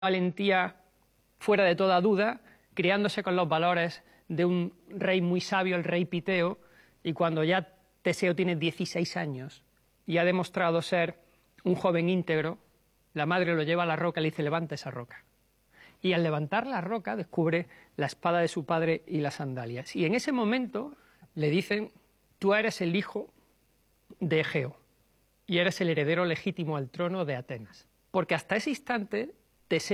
valentía fuera de toda duda, criándose con los valores de un rey muy sabio, el rey Piteo, y cuando ya Teseo tiene 16 años y ha demostrado ser un joven íntegro, la madre lo lleva a la roca y le dice: levanta esa roca. Y al levantar la roca descubre la espada de su padre y las sandalias. Y en ese momento le dicen: tú eres el hijo de Egeo y eres el heredero legítimo al trono de Atenas. Porque hasta ese instante Teseo